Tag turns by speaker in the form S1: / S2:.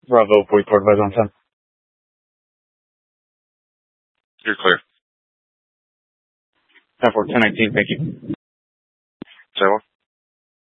S1: Bravo, Port Advise on 10.
S2: You're clear.
S1: 10-4, 10-19, thank you.
S2: Say what?